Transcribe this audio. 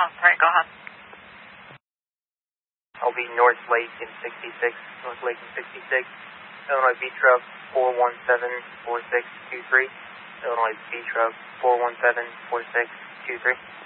right, go ahead. I'll be North Lake in 66, North Lake in 66, Illinois B truck 4174623, Illinois B truck 4174623.